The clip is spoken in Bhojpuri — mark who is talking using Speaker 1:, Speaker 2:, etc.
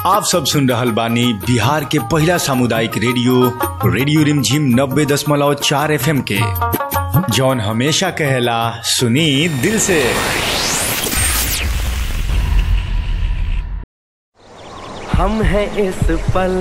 Speaker 1: आप सब सुन रहल बानी बिहार के पहला सामुदायिक रेडियो रिमझिम 90.4 FM के, जौन हमेशा कहेला सुनी दिल से।
Speaker 2: हम हैं इस पल